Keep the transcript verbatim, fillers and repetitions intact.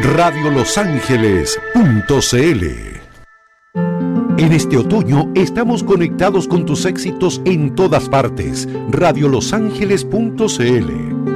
radio los ángeles punto c l. En este otoño estamos conectados con tus éxitos en todas partes. radio los ángeles punto c l.